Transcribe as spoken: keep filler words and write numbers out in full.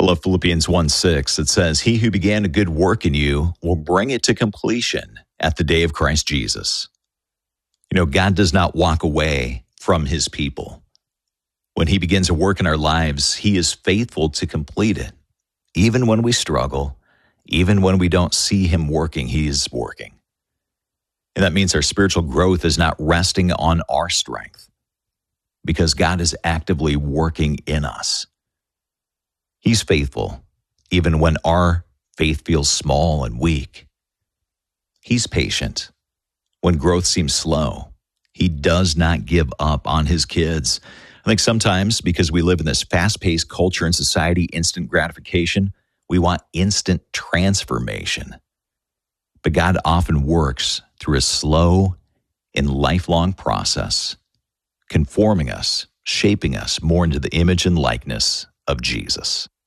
love Philippians one six. It says, "He who began a good work in you will bring it to completion at the day of Christ Jesus." You know, God does not walk away from his people. When he begins a work in our lives, he is faithful to complete it. Even when we struggle, even when we don't see him working, he is working. And that means our spiritual growth is not resting on our strength, because God is actively working in us. He's faithful, even when our faith feels small and weak. He's patient when growth seems slow. He does not give up on his kids. I think sometimes, because we live in this fast-paced culture and society, instant gratification, we want instant transformation. But God often works through a slow and lifelong process, conforming us, shaping us more into the image and likeness of Jesus.